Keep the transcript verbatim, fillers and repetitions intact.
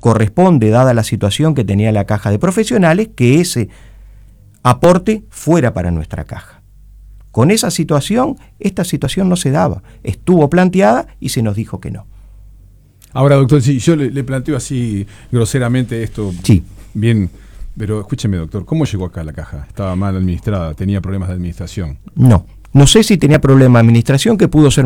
corresponde, dada la situación que tenía la caja de profesionales, que ese aporte fuera para nuestra caja. Con esa situación, esta situación no se daba. Estuvo planteada y se nos dijo que no. Ahora, doctor, si yo le, le planteo así groseramente esto, sí. bien, pero escúcheme, doctor, ¿cómo llegó acá la caja? ¿Estaba mal administrada? ¿Tenía problemas de administración? No, no sé si tenía problema de administración, que pudo ser